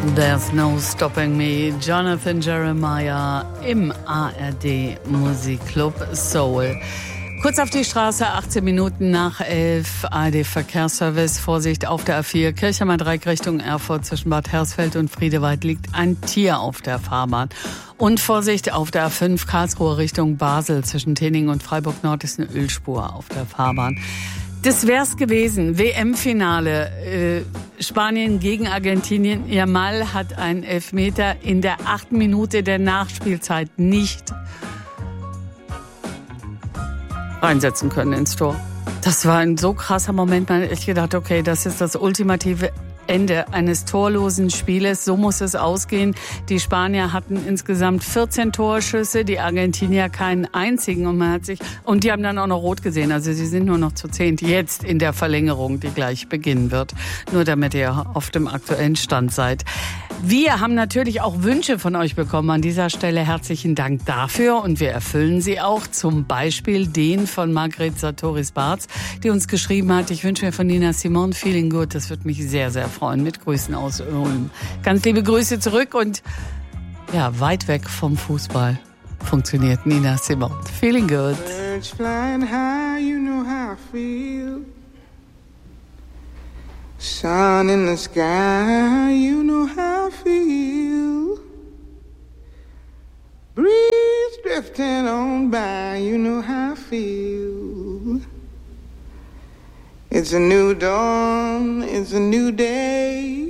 There's no stopping me. Jonathan Jeremiah im ARD Musikclub Soul. Kurz auf die Straße, 18 Minuten nach 11, ARD Verkehrsservice. Vorsicht auf der A4, Kirchheimer Dreieck Richtung Erfurt zwischen Bad Hersfeld und Friedewald liegt ein Tier auf der Fahrbahn. Und Vorsicht auf der A5, Karlsruhe Richtung Basel zwischen Tening und Freiburg Nord ist eine Ölspur auf der Fahrbahn. Das wär's gewesen. WM-Finale. Spanien gegen Argentinien. Yamal hat einen Elfmeter in der 8. Minute der Nachspielzeit nicht reinsetzen können ins Tor. Das war ein so krasser Moment. Man hat echt gedacht, okay, das ist das ultimative Ende eines torlosen Spieles. So muss es ausgehen. Die Spanier hatten insgesamt 14 Torschüsse, die Argentinier keinen einzigen. Und die haben dann auch noch rot gesehen. Also sie sind nur noch zu 10 jetzt in der Verlängerung, die gleich beginnen wird. Nur damit ihr auf dem aktuellen Stand seid. Wir haben natürlich auch Wünsche von euch bekommen. An dieser Stelle herzlichen Dank dafür und wir erfüllen sie auch. Zum Beispiel den von Margret Sartoris-Barz, die uns geschrieben hat, ich wünsche mir von Nina Simone Feeling Good. Das würde mich sehr, sehr freuen. Mit Grüßen aus Ulm. Ganz liebe Grüße zurück und ja, weit weg vom Fußball funktioniert Nina Simone. Feeling Good. Birds flying high, you know how I feel. Sun in the sky, you know how I feel. Breeze drifting on by, you know how I feel. It's a new dawn, it's a new day.